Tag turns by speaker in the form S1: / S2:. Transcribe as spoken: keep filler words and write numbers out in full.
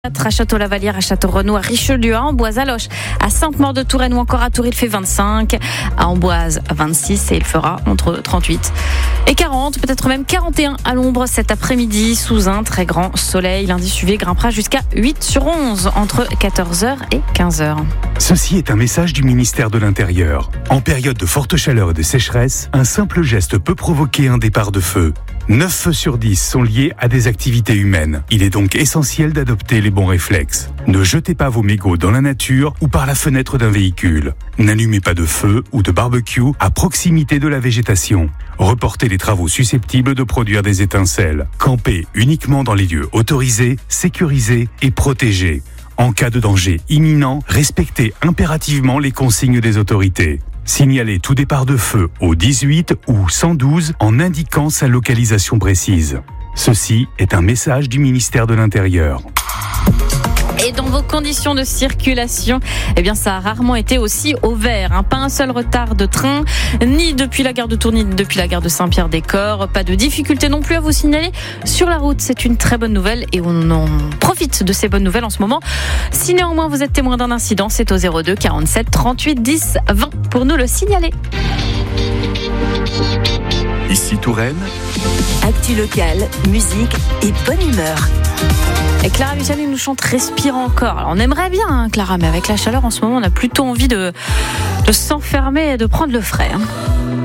S1: À Château-Lavalière, à Château-Renaud, à Richelieu, à Amboise, à Loches, à Sainte-Maure-de-Touraine ou encore à Tours, il fait vingt-cinq, à Amboise vingt-six et il fera entre trente-huit et quarante, peut-être même quarante et un à l'ombre cet après-midi sous un très grand soleil. L'indice U V grimpera jusqu'à huit sur onze entre quatorze heures et quinze heures.
S2: Ceci est un message du ministère de l'Intérieur. En période de forte chaleur et de sécheresse, un simple geste peut provoquer un départ de feu. neuf feux sur dix sont liés à des activités humaines. Il est donc essentiel d'adopter les bons réflexes. Ne jetez pas vos mégots dans la nature ou par la fenêtre d'un véhicule. N'allumez pas de feu ou de barbecue à proximité de la végétation. Reportez les travaux susceptibles de produire des étincelles. Campez uniquement dans les lieux autorisés, sécurisés et protégés. En cas de danger imminent, respectez impérativement les consignes des autorités. Signalez tout départ de feu au dix-huit ou cent douze en indiquant sa localisation précise. Ceci est un message du ministère de l'Intérieur.
S1: Et dans vos conditions de circulation, eh bien ça a rarement été aussi au vert. Hein. Pas un seul retard de train, ni depuis la gare de Tours, ni depuis la gare de Saint-Pierre-des-Corps. Pas de difficulté non plus à vous signaler sur la route. C'est une très bonne nouvelle et on en profite de ces bonnes nouvelles en ce moment. Si néanmoins vous êtes témoin d'un incident, c'est au zéro deux quarante-sept trente-huit dix vingt pour nous le signaler.
S3: Ici Touraine.
S4: Actu locale, musique et bonne humeur.
S1: Et Clara Luciani nous chante Respire encore. Alors on aimerait bien, hein, Clara, mais avec la chaleur en ce moment, on a plutôt envie de, de s'enfermer et de prendre le frais. Hein.